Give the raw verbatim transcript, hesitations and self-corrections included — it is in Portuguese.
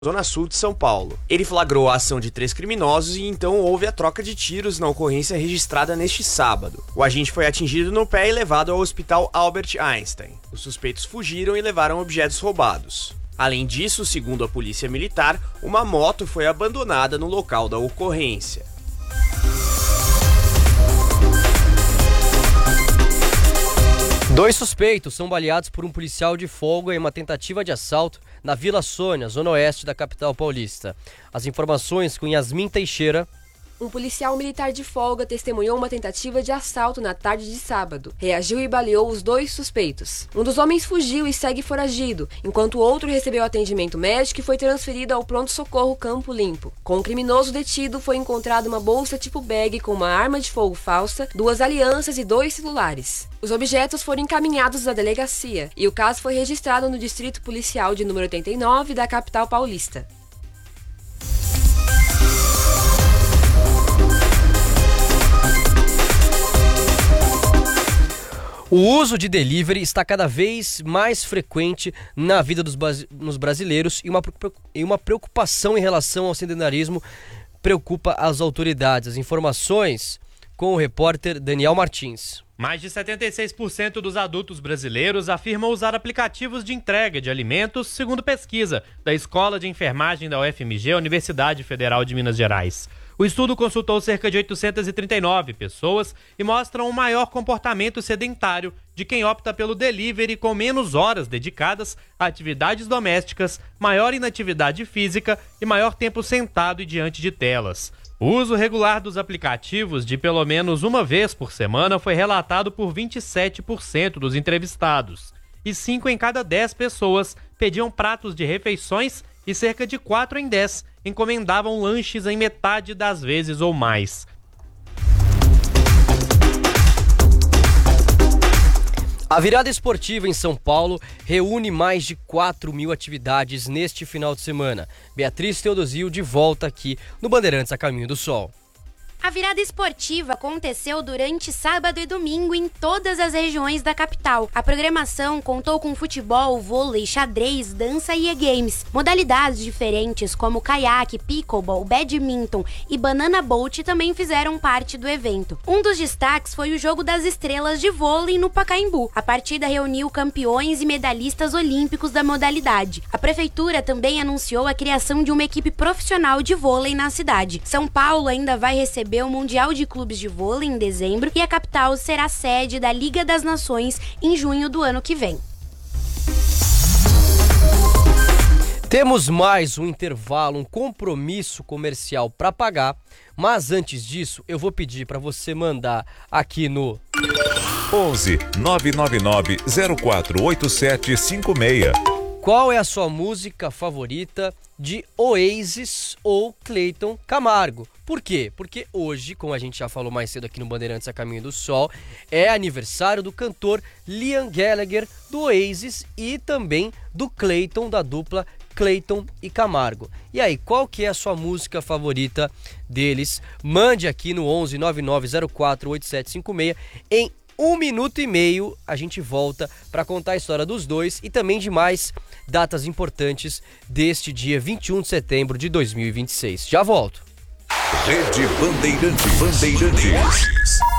Zona Sul de São Paulo. Ele flagrou a ação de três criminosos e então houve a troca de tiros na ocorrência registrada neste sábado. O agente foi atingido no pé e levado ao hospital Albert Einstein. Os suspeitos fugiram e levaram objetos roubados. Além disso, segundo a polícia militar, uma moto foi abandonada no local da ocorrência. Dois suspeitos são baleados por um policial de folga em uma tentativa de assalto na Vila Sônia, zona oeste da capital paulista. As informações com Yasmin Teixeira. Um policial militar de folga testemunhou uma tentativa de assalto na tarde de sábado. Reagiu e baleou os dois suspeitos. Um dos homens fugiu e segue foragido, enquanto o outro recebeu atendimento médico e foi transferido ao pronto-socorro Campo Limpo. Com o criminoso detido, foi encontrada uma bolsa tipo bag com uma arma de fogo falsa, duas alianças e dois celulares. Os objetos foram encaminhados à delegacia e o caso foi registrado no Distrito Policial de número oitenta e nove da capital paulista. O uso de delivery está cada vez mais frequente na vida dos nos brasileiros e uma, e uma preocupação em relação ao sedentarismo preocupa as autoridades. As informações com o repórter Daniel Martins. Mais de setenta e seis por cento dos adultos brasileiros afirmam usar aplicativos de entrega de alimentos, segundo pesquisa da Escola de Enfermagem da U F M G, Universidade Federal de Minas Gerais. O estudo consultou cerca de oitocentas e trinta e nove pessoas e mostra um maior comportamento sedentário de quem opta pelo delivery, com menos horas dedicadas a atividades domésticas, maior inatividade física e maior tempo sentado e diante de telas. O uso regular dos aplicativos de pelo menos uma vez por semana foi relatado por vinte e sete por cento dos entrevistados. E cinco em cada dez pessoas pediam pratos de refeições e cerca de quatro em dez encomendavam lanches em metade das vezes ou mais. A virada esportiva em São Paulo reúne mais de quatro mil atividades neste final de semana. Beatriz Teodosio de volta aqui no Bandeirantes a Caminho do Sol. A virada esportiva aconteceu durante sábado e domingo em todas as regiões da capital. A programação contou com futebol, vôlei, xadrez, dança e e-games. Modalidades diferentes como caiaque, pickleball, badminton e banana boat também fizeram parte do evento. Um dos destaques foi o Jogo das Estrelas de vôlei no Pacaembu. A partida reuniu campeões e medalhistas olímpicos da modalidade. A prefeitura também anunciou a criação de uma equipe profissional de vôlei na cidade. São Paulo ainda vai receber o Mundial de Clubes de Vôlei em dezembro e a capital será sede da Liga das Nações em junho do ano que vem. Temos mais um intervalo, um compromisso comercial para pagar, mas antes disso eu vou pedir para você mandar aqui no onze nove nove nove zero quatro oito sete cinco seis. Qual é a sua música favorita de Oasis ou Cleiton Camargo? Por quê? Porque hoje, como a gente já falou mais cedo aqui no Bandeirantes a Caminho do Sol, é aniversário do cantor Liam Gallagher do Oasis e também do Cleiton, da dupla Cleiton e Camargo. E aí, qual que é a sua música favorita deles? Mande aqui no onze nove nove zero quatro oito sete cinco seis. Em um minuto e meio a gente volta para contar a história dos dois e também de mais datas importantes deste dia vinte e um de setembro de dois mil e vinte e seis. Já volto. Rede Bandeirantes. Bandeirantes.